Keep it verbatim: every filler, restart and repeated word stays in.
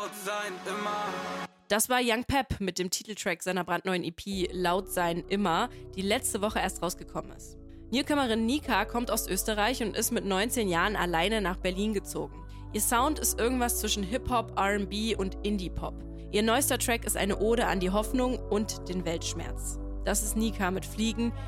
laut sein immer. Das war Young Pep mit dem Titeltrack seiner brandneuen E P Laut sein immer, die letzte Woche erst rausgekommen ist. Newcomerin Nika kommt aus Österreich und ist mit neunzehn Jahren alleine nach Berlin gezogen. Ihr Sound ist irgendwas zwischen Hip-Hop, R and B und Indie-Pop. Ihr neuester Track ist eine Ode an die Hoffnung und den Weltschmerz. Das ist Nika mit Fliegen.